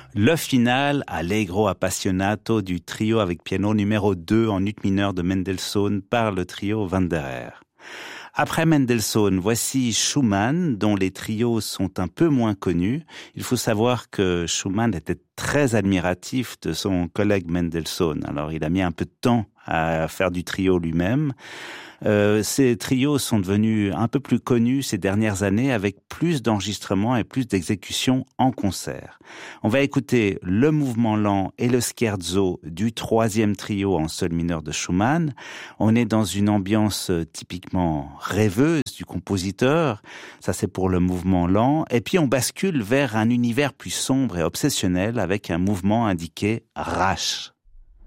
Le final, Allegro appassionato du trio avec piano numéro 2 en ut mineur de Mendelssohn par le trio Wanderer. Après Mendelssohn, voici Schumann, dont les trios sont un peu moins connus. Il faut savoir que Schumann était très admiratif de son collègue Mendelssohn. Alors, il a mis un peu de temps à faire du trio lui-même. Ces trios sont devenus un peu plus connus ces dernières années avec plus d'enregistrements et plus d'exécutions en concert. On va écouter le mouvement lent et le scherzo du troisième trio en sol mineur de Schumann. On est dans une ambiance typiquement rêveuse du compositeur. Ça, c'est pour le mouvement lent. Et puis, on bascule vers un univers plus sombre et obsessionnel avec un mouvement indiqué Rasch.